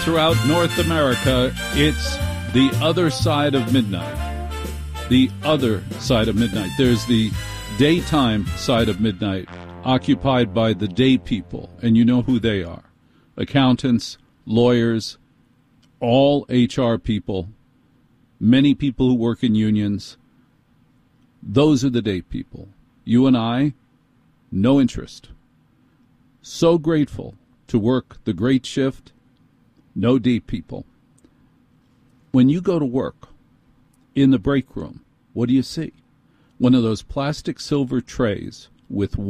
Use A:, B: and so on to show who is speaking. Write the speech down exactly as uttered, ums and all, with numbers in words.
A: throughout North America, it's the other side of midnight. The other side of midnight. There's the daytime side of midnight, occupied by the day people, and you know who they are. Accountants, lawyers, all H R people, many people who work in unions. Those are the day people. You and I, no interest. So grateful to work the great shift, no day people. When you go to work in the break room, what do you see? One of those plastic silver trays with